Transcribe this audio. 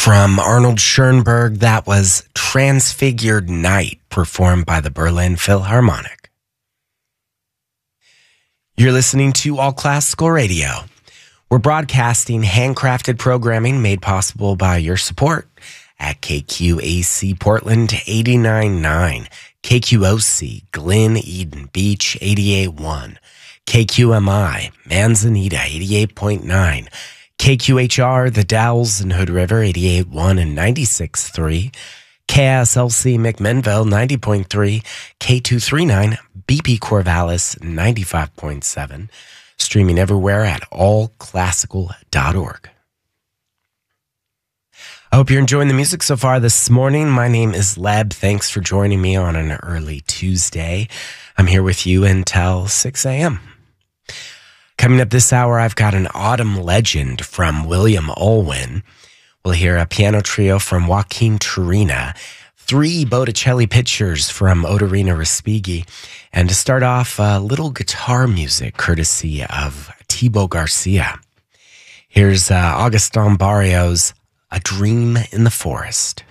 From Arnold Schoenberg, that was Transfigured Night, performed by the Berlin Philharmonic. You're listening to All Classical Radio. We're broadcasting handcrafted programming made possible by your support at KQAC Portland 89.9, KQOC Glen Eden Beach 88.1, KQMI Manzanita 88.9, KQHR The Dalles and Hood River 88.1 and 96.3, KSLC McMinnville 90.3, K239 BP Corvallis 95.7, streaming everywhere at allclassical.org. I hope you're enjoying the music so far this morning. My name is Leb. Thanks for joining me on an early Tuesday. I'm here with you until 6 a.m. Coming up this hour, I've got an autumn legend from William Olwyn. We'll hear a piano trio from Joaquin Turina, 3 Botticelli pictures from Otorina Respighi, and to start off, a little guitar music courtesy of Thibaut Garcia. Here's Augustin Barrios' A Dream in the Forest.